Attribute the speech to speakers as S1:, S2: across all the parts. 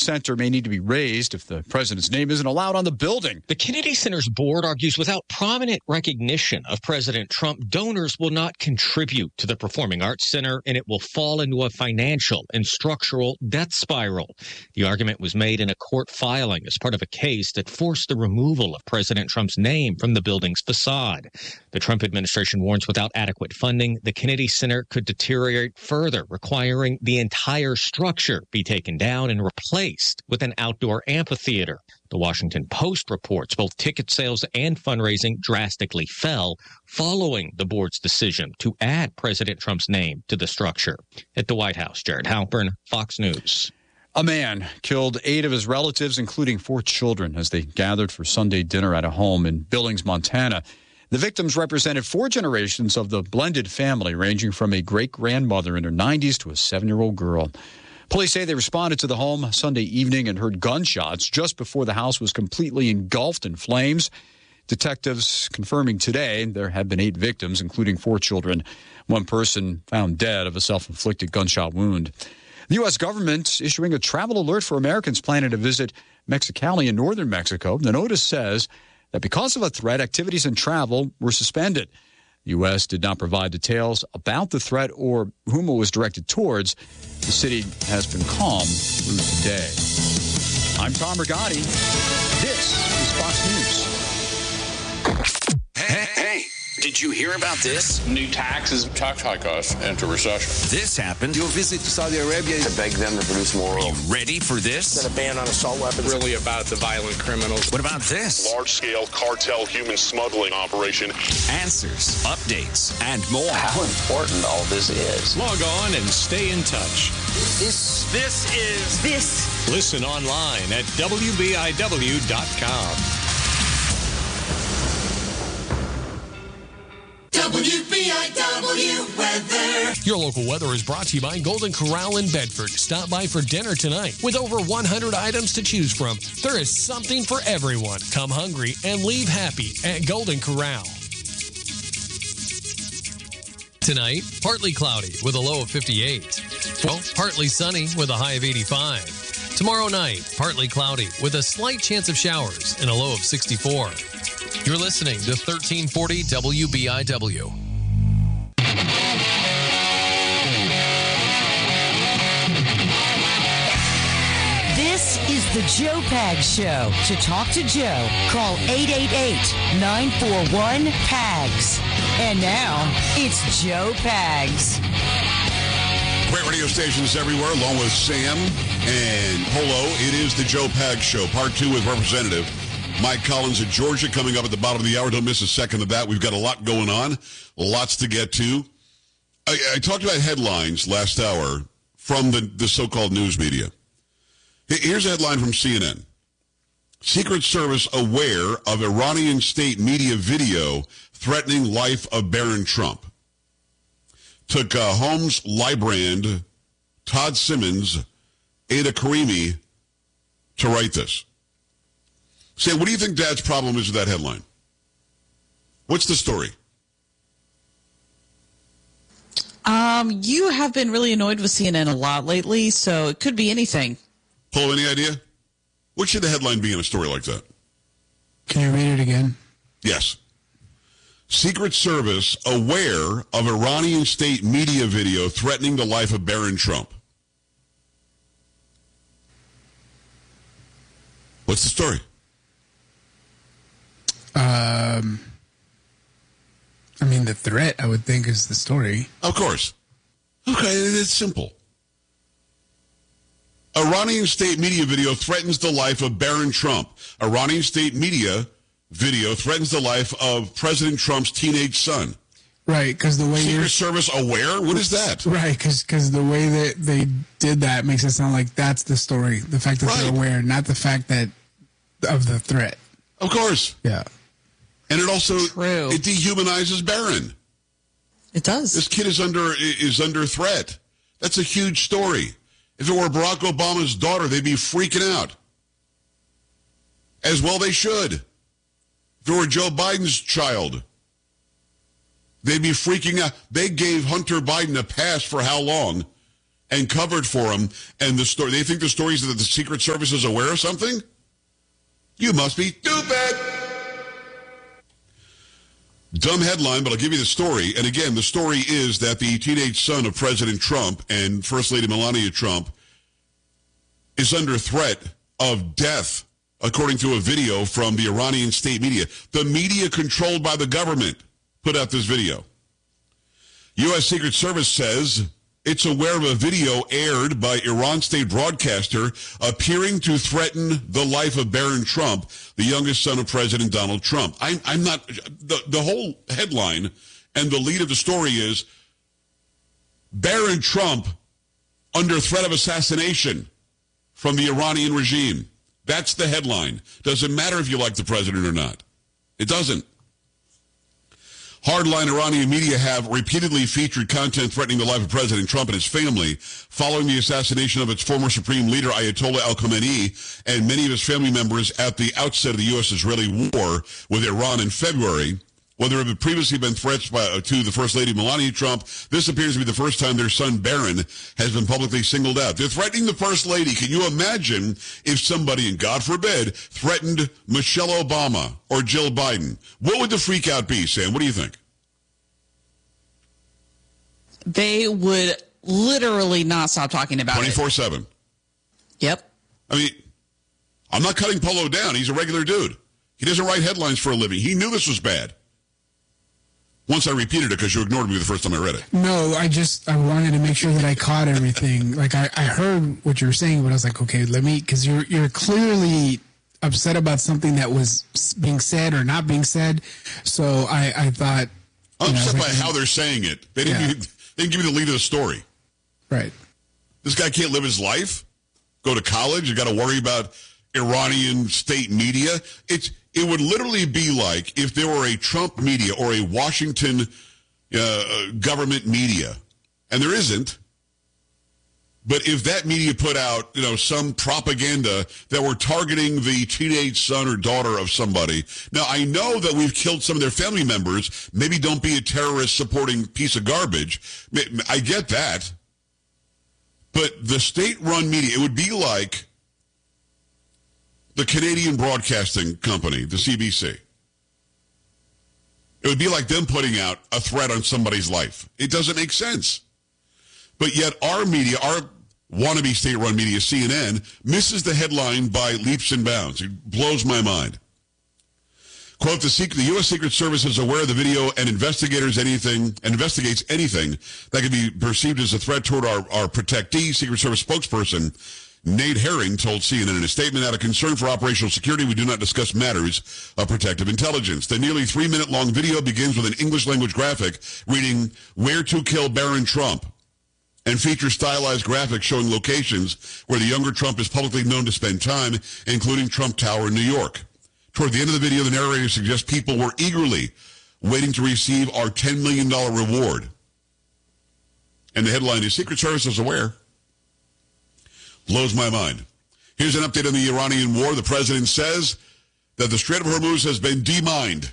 S1: center may need to be raised if the president's name isn't allowed on the building.
S2: The Kennedy Center's board argues without prominent recognition of President Trump, donors will not contribute to the Performing Arts Center, and it will fall into a financial and structural death spiral. The argument was made in a court filing as part of a case that forced the removal of President Trump's name from the building's facade. The Trump administration warns without adequate funding, the Kennedy Center could deteriorate further, requiring the entire structure be taken down and replaced with an outdoor amphitheater. The Washington Post reports both ticket sales and fundraising drastically fell following the board's decision to add President Trump's name to the structure. At the White House, Jared Halpern, Fox News.
S1: A man killed 8 of his relatives, including 4 children, as they gathered for Sunday dinner at a home in Billings, Montana. The victims represented 4 generations of the blended family, ranging from a great-grandmother in her 90s to a 7-year-old girl. Police say they responded to the home Sunday evening and heard gunshots just before the house was completely engulfed in flames. Detectives confirming today there have been 8 victims, including 4 children. 1 person found dead of a self-inflicted gunshot wound. The U.S. government issuing a travel alert for Americans planning to visit Mexicali in northern Mexico. The notice says that because of a threat, activities and travel were suspended. The U.S. did not provide details about the threat or whom it was directed towards. The city has been calm through today. I'm Tom Rigotti. This is Fox News.
S3: Hey, did you hear about this?
S4: New taxes. Tax hike us into recession.
S3: This happened.
S5: You'll visit Saudi Arabia to beg them to produce more oil.
S3: You ready for this?
S5: A ban on assault weapons.
S4: Really about the violent criminals.
S3: What about this?
S6: Large-scale cartel human smuggling operation.
S3: Answers, updates, and more.
S5: How important all this is.
S7: Log on and stay in touch.
S3: This is.
S7: Listen online at WBIW.com.
S8: WBIW weather. Your local weather is brought to you by Golden Corral in Bedford. Stop by for dinner tonight. With over 100 items to choose from, there is something for everyone. Come hungry and leave happy at Golden Corral. Tonight, partly cloudy with a low of 58. Well, partly sunny with a high of 85. Tomorrow night, partly cloudy with a slight chance of showers and a low of 64. You're listening to 1340 WBIW.
S9: This is the Joe Pags Show. To talk to Joe, call 888-941-PAGS. And now, it's Joe Pags.
S10: Great radio stations everywhere, along with Sam and Polo. It is the Joe Pags Show, part 2 with Representative Mike Collins of Georgia coming up at the bottom of the hour. Don't miss a second of that. We've got a lot going on, lots to get to. I talked about headlines last hour from the so-called news media. Here's a headline from CNN. Secret Service aware of Iranian state media video threatening life of Barron Trump. Took Holmes Librand, Todd Simmons, Ada Karimi to write this. Sam, what do you think Dad's problem is with that headline? What's the story?
S11: You have been really annoyed with CNN a lot lately, so it could be anything.
S10: Paul, any idea? What should the headline be in a story like that?
S12: Can you read it again?
S10: Yes. Secret Service aware of Iranian state media video threatening the life of Barron Trump. What's the story?
S12: I mean, the threat, I would think, is the story.
S10: Of course. Okay, it's simple. Iranian state media video threatens the life of Barron Trump. Iranian state media video threatens the life of President Trump's teenage son.
S12: Right, because the way
S10: Secret Service aware? What is that?
S12: Right, because the way that they did that makes it sound like that's the story. The fact that they're aware, not the fact that of the threat.
S10: Of course.
S12: Yeah.
S10: And it also it dehumanizes Barron.
S11: It does.
S10: This kid is under threat. That's a huge story. If it were Barack Obama's daughter, they'd be freaking out. As well they should. If it were Joe Biden's child, they'd be freaking out. They gave Hunter Biden a pass for how long? and covered for them. And the story, they think the story is that the Secret Service is aware of something? You must be stupid. Dumb headline, but I'll give you the story. And again, the story is that the teenage son of President Trump and First Lady Melania Trump is under threat of death, according to a video from the Iranian state media. The media controlled by the government put out this video. U.S. Secret Service says it's aware of a video aired by Iran state broadcaster appearing to threaten the life of Barron Trump, the youngest son of President Donald Trump. I'm not, the whole headline and the lead of the story is Barron Trump under threat of assassination from the Iranian regime. That's the headline. Doesn't matter if you like the president or not. It doesn't. Hardline Iranian media have repeatedly featured content threatening the life of President Trump and his family following the assassination of its former supreme leader, Ayatollah al-Khamenei, and many of his family members at the outset of the U.S.-Israeli war with Iran in February. While there have previously been threats to the First Lady Melania Trump, this appears to be the first time their son Barron has been publicly singled out. They're threatening the First Lady. Can you imagine if somebody, and God forbid, threatened Michelle Obama or Jill Biden? What would the freak out be, Sam? What do you think?
S11: They would literally not stop talking about
S10: 24/7.
S11: it. Yep.
S10: I mean, I'm not cutting Polo down. He's a regular dude. He doesn't write headlines for a living. He knew this was bad. Once I repeated it because you ignored me the first time I read it.
S12: No, I wanted to make sure that I caught everything. Like, I heard what you were saying, but I was like, okay, because you're clearly upset about something that was being said or not being said. So I thought.
S10: I'm upset by how they're saying it. They didn't give me the lead of the story.
S12: Right.
S10: This guy can't live his life, go to college, you got to worry about Iranian state media. It would literally be like if there were a Trump media or a Washington government media, and there isn't, but if that media put out, some propaganda that were targeting the teenage son or daughter of somebody. Now, I know that we've killed some of their family members. Maybe don't be a terrorist supporting piece of garbage. I get that. But the state-run media, it would be like the Canadian Broadcasting Company, the CBC. It would be like them putting out a threat on somebody's life. It doesn't make sense. But yet our media, our wannabe state-run media, CNN, misses the headline by leaps and bounds. It blows my mind. Quote, the U.S. Secret Service is aware of the video and investigates anything that could be perceived as a threat toward our protectee. Secret Service spokesperson Nate Herring told CNN in a statement, out of concern for operational security, we do not discuss matters of protective intelligence. The nearly 3-minute-long video begins with an English-language graphic reading, "Where to kill Barron Trump," and features stylized graphics showing locations where the younger Trump is publicly known to spend time, including Trump Tower in New York. Toward the end of the video, the narrator suggests people were eagerly waiting to receive our $10 million reward. And the headline is, Secret Service is aware. Blows my mind. Here's an update on the Iranian war. The president says that the Strait of Hormuz has been demined.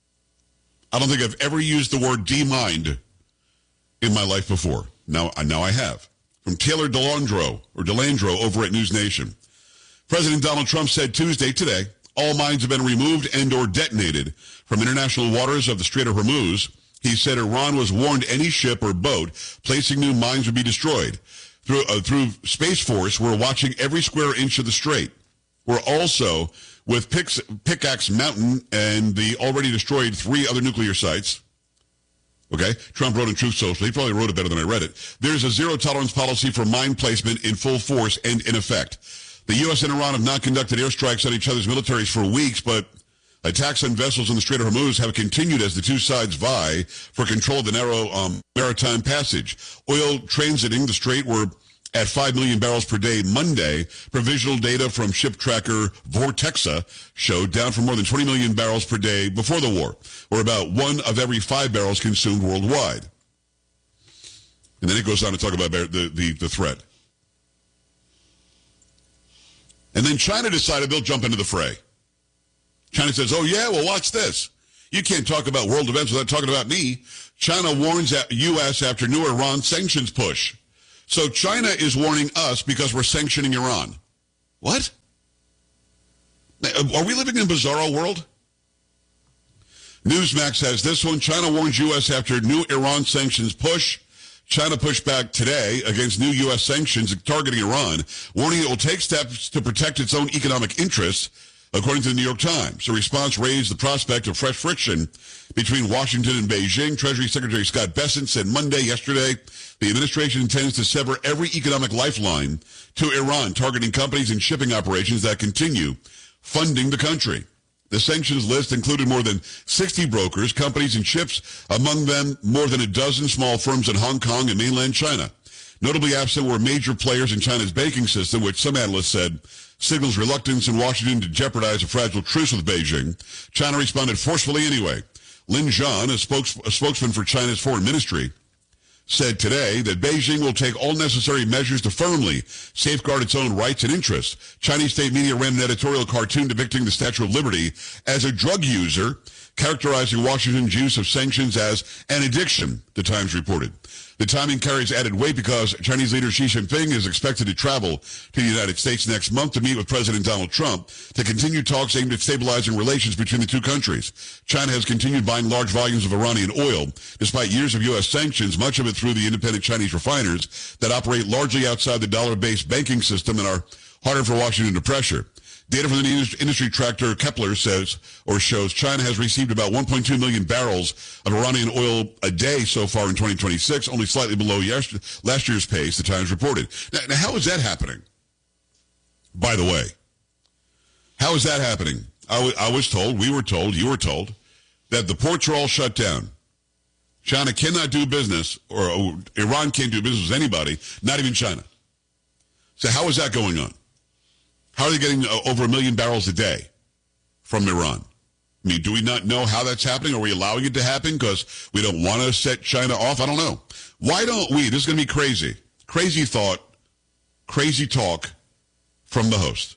S10: I don't think I've ever used the word demined in my life before. Now I have. From Taylor Delandro over at News Nation. President Donald Trump said Tuesday, today, all mines have been removed and or detonated from international waters of the Strait of Hormuz. He said Iran was warned any ship or boat placing new mines would be destroyed. Through Space Force, we're watching every square inch of the strait. We're also, with Pickaxe Mountain and the already destroyed 3 other nuclear sites. Okay, Trump wrote in Truth Social. He probably wrote it better than I read it. There's a zero-tolerance policy for mine placement in full force and in effect. The U.S. and Iran have not conducted airstrikes on each other's militaries for weeks, but attacks on vessels in the Strait of Hormuz have continued as the two sides vie for control of the narrow maritime passage. Oil transiting the strait were at 5 million barrels per day Monday. Provisional data from ship tracker Vortexa showed down from more than 20 million barrels per day before the war, or about 1 of every 5 barrels consumed worldwide. And then it goes on to talk about the threat. And then China decided they'll jump into the fray. China says, oh yeah, well watch this. You can't talk about world events without talking about me. China warns U.S. after new Iran sanctions push. So China is warning us because we're sanctioning Iran. What? Are we living in a bizarro world? Newsmax has this one. China warns U.S. after new Iran sanctions push. China pushed back today against new U.S. sanctions targeting Iran, warning it will take steps to protect its own economic interests, according to the New York Times. The response raised the prospect of fresh friction between Washington and Beijing. Treasury Secretary Scott Bessent said yesterday, the administration intends to sever every economic lifeline to Iran, targeting companies and shipping operations that continue funding the country. The sanctions list included more than 60 brokers, companies, and ships, among them more than a dozen small firms in Hong Kong and mainland China. Notably absent were major players in China's banking system, which some analysts said signals reluctance in Washington to jeopardize a fragile truce with Beijing. China responded forcefully anyway. Lin Zhan, a spokesman for China's foreign ministry, said today that Beijing will take all necessary measures to firmly safeguard its own rights and interests. Chinese state media ran an editorial cartoon depicting the Statue of Liberty as a drug user, characterizing Washington's use of sanctions as an addiction, the Times reported. The timing carries added weight because Chinese leader Xi Jinping is expected to travel to the United States next month to meet with President Donald Trump to continue talks aimed at stabilizing relations between the two countries. China has continued buying large volumes of Iranian oil, despite years of U.S. sanctions, much of it through the independent Chinese refiners that operate largely outside the dollar-based banking system and are harder for Washington to pressure. Data from the industry tractor Kepler shows China has received about 1.2 million barrels of Iranian oil a day so far in 2026, only slightly below last year's pace, the Times reported. Now, how is that happening? By the way, how is that happening? I was told, we were told, you were told, that the ports are all shut down. China cannot do business, or Iran can't do business with anybody, not even China. So how is that going on? How are they getting over 1 million barrels a day from Iran? I mean, do we not know how that's happening? Are we allowing it to happen because we don't want to set China off? I don't know. Why don't we? This is going to be crazy. Crazy thought, crazy talk from the host.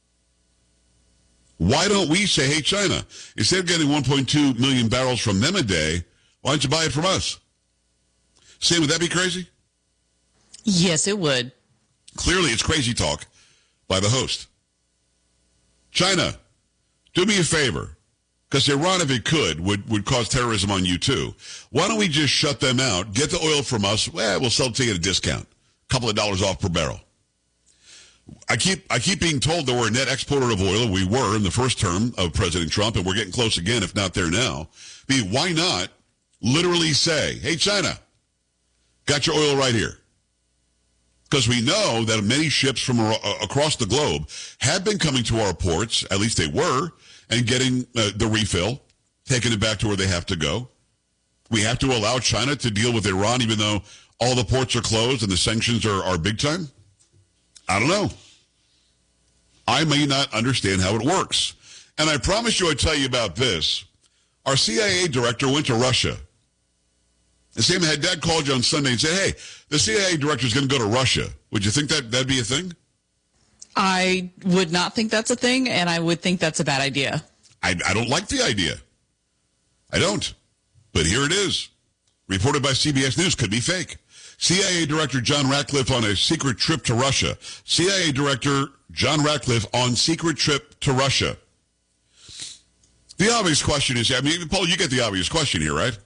S10: Why don't we say, hey, China, instead of getting 1.2 million barrels from them a day, why don't you buy it from us? Sam, would that be crazy?
S11: Yes, it would.
S10: Clearly, it's crazy talk by the host. China, do me a favor, because Iran, if it could, would cause terrorism on you too. Why don't we just shut them out, get the oil from us, we'll sell it to you at a discount, a couple of dollars off per barrel. I keep being told that we're a net exporter of oil. We were in the first term of President Trump, and we're getting close again, if not there now. Why not literally say, hey, China, got your oil right here? Because we know that many ships from across the globe have been coming to our ports, at least they were, and getting the refill, taking it back to where they have to go. We have to allow China to deal with Iran even though all the ports are closed and the sanctions are big time? I don't know. I may not understand how it works. And I promise you I'd tell you about this. Our CIA director went to Russia. And Sam, had Dad called you on Sunday and said, hey, the CIA director is going to go to Russia. Would you think that'd be a thing?
S11: I would not think that's a thing, and I would think that's a bad idea.
S10: I don't like the idea. I don't. But here it is. Reported by CBS News. Could be fake. CIA Director John Ratcliffe on a secret trip to Russia. CIA Director John Ratcliffe on secret trip to Russia. The obvious question is, Paul, you get the obvious question here, right?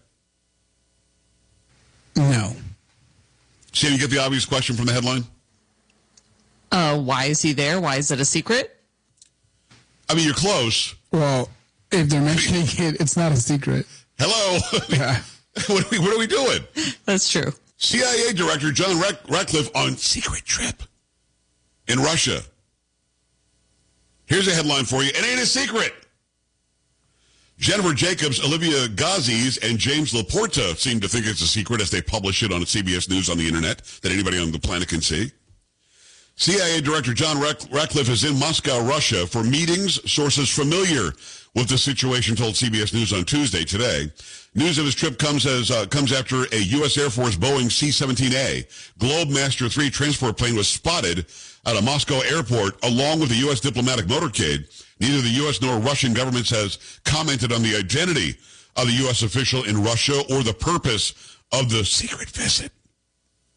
S12: No.
S10: Sam, you get the obvious question from the headline?
S11: Why is he there? Why is it a secret?
S10: I mean, you're close.
S12: Well, if they're mentioning it, it's not a secret.
S10: Hello?
S12: Yeah.
S10: What are we doing?
S11: That's true.
S10: CIA Director John Ratcliffe on secret trip in Russia. Here's a headline for you. It ain't a secret. Jennifer Jacobs, Olivia Gazis, and James Laporta seem to think it's a secret as they publish it on CBS News on the internet that anybody on the planet can see. CIA Director John Ratcliffe is in Moscow, Russia for meetings. Sources familiar with the situation told CBS News on Tuesday today. News of his trip comes after a U.S. Air Force Boeing C-17A Globemaster III transport plane was spotted at a Moscow airport along with a U.S. diplomatic motorcade. Neither the U.S. nor Russian governments has commented on the identity of the U.S. official in Russia or the purpose of the secret visit.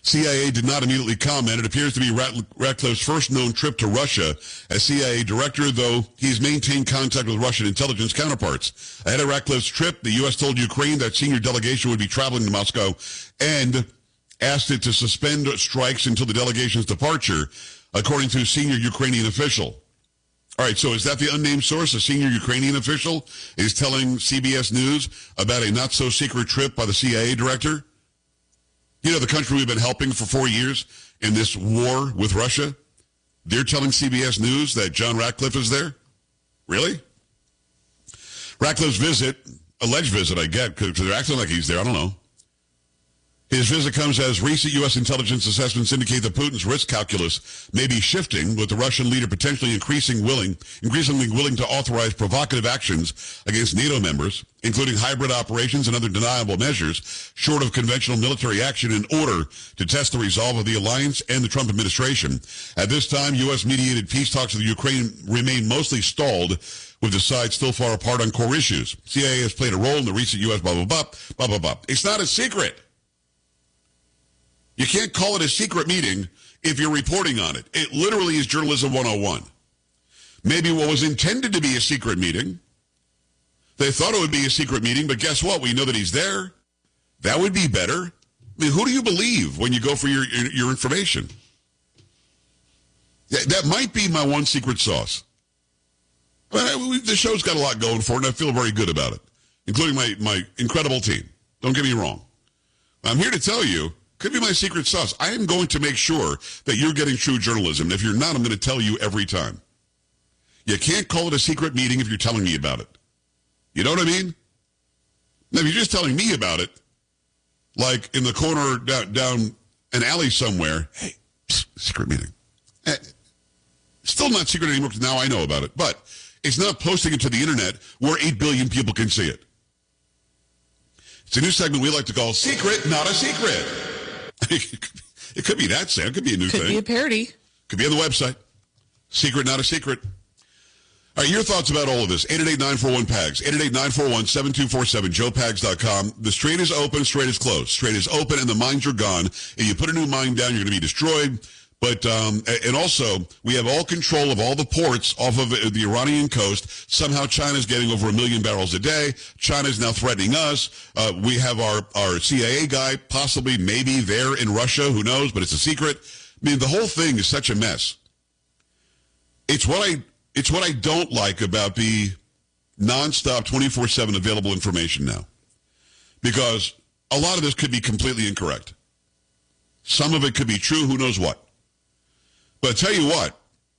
S10: CIA did not immediately comment. It appears to be Ratcliffe's first known trip to Russia as CIA director, though he's maintained contact with Russian intelligence counterparts. Ahead of Ratcliffe's trip, the U.S. told Ukraine that senior delegation would be traveling to Moscow and asked it to suspend strikes until the delegation's departure, according to a senior Ukrainian official. All right, so is that the unnamed source? A senior Ukrainian official is telling CBS News about a not-so-secret trip by the CIA director? You know, the country we've been helping for 4 years in this war with Russia? They're telling CBS News that John Ratcliffe is there? Really? Ratcliffe's visit, alleged visit, I get, because they're acting like he's there. I don't know. His visit comes as recent U.S. intelligence assessments indicate that Putin's risk calculus may be shifting, with the Russian leader potentially increasingly willing to authorize provocative actions against NATO members, including hybrid operations and other deniable measures, short of conventional military action, in order to test the resolve of the alliance and the Trump administration. At this time, U.S.-mediated peace talks with Ukraine remain mostly stalled, with the sides still far apart on core issues. CIA has played a role in the recent U.S. blah, blah, blah, blah, blah, blah. It's not a secret. You can't call it a secret meeting if you're reporting on it. It literally is journalism 101. Maybe what was intended to be a secret meeting, they thought it would be a secret meeting, but guess what? We know that he's there. That would be better. I mean, who do you believe when you go for your information? That might be my one secret sauce. But the show's got a lot going for it, and I feel very good about it, including my incredible team. Don't get me wrong. I'm here to tell you, could be my secret sauce. I am going to make sure that you're getting true journalism. If you're not, I'm going to tell you every time. You can't call it a secret meeting if you're telling me about it. You know what I mean? Now, if you're just telling me about it, like in the corner down an alley somewhere, hey, secret meeting. Still not secret anymore because now I know about it. But it's not posting it to the internet where 8 billion people can see it. It's a new segment we like to call Secret, Not a Secret. It could be that, Sam. It could be a new thing.
S11: Could be a parody.
S10: Could be on the website. Secret, not a secret. All right, your thoughts about all of this. 888-941-PAGS. 888-941-7247. JoePags.com. The Strait is open. Strait is closed. Strait is open and the mines are gone. If you put a new mine down, you're going to be destroyed. But, and also, we have all control of all the ports off of the Iranian coast. Somehow China's getting over 1 million barrels a day. China's now threatening us. We have our CIA guy, possibly, maybe there in Russia. Who knows? But it's a secret. I mean, the whole thing is such a mess. It's what I don't like about the nonstop 24/7 available information now. Because a lot of this could be completely incorrect. Some of it could be true. Who knows what? But I tell you what,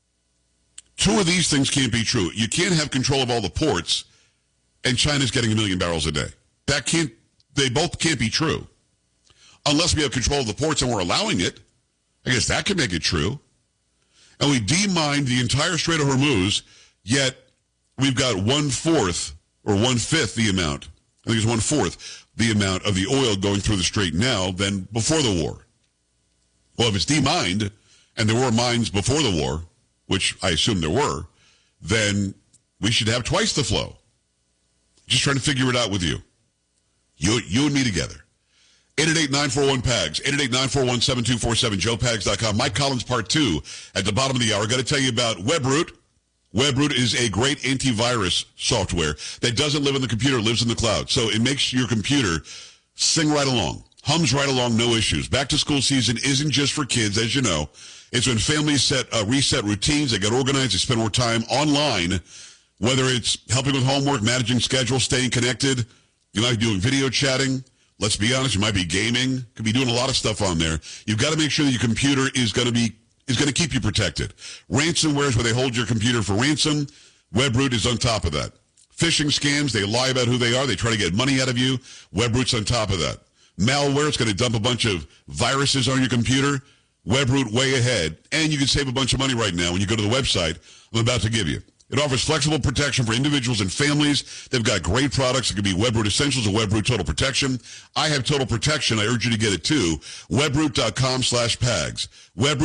S10: two of these things can't be true. You can't have control of all the ports, and China's getting 1 million barrels a day. They both can't be true. Unless we have control of the ports and we're allowing it. I guess that could make it true. And we demined the entire Strait of Hormuz, yet we've got 1/4 or 1/5 the amount. I think it's 1/4 the amount of the oil going through the strait now than before the war. Well, if it's demined, and there were mines before the war, which I assume there were, then we should have twice the flow. Just trying to figure it out with you. You and me together. 888-941-PAGS, 888-941-7247, JoePags.com. Mike Collins Part 2 at the bottom of the hour. Got to tell you about WebRoot. WebRoot is a great antivirus software that doesn't live in the computer, lives in the cloud. So it makes your computer sing right along, hums right along, no issues. Back to school season isn't just for kids, as you know. It's when families reset routines, they get organized, they spend more time online, whether it's helping with homework, managing schedules, staying connected. You might be doing video chatting. Let's be honest, you might be gaming. Could be doing a lot of stuff on there. You've got to make sure that your computer is going to keep you protected. Ransomware is where they hold your computer for ransom. WebRoot is on top of that. Phishing scams, they lie about who they are. They try to get money out of you. WebRoot's on top of that. Malware, it's going to dump a bunch of viruses on your computer. WebRoot way ahead. And you can save a bunch of money right now when you go to the website I'm about to give you. It offers flexible protection for individuals and families. They've got great products. It could be WebRoot Essentials or WebRoot Total Protection. I have Total Protection. I urge you to get it too. WebRoot.com/PAGS.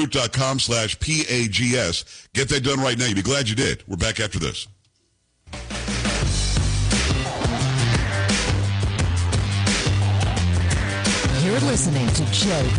S10: WebRoot.com/PAGS. Get that done right now. You'll be glad you did. We're back after this.
S9: You're listening to Joe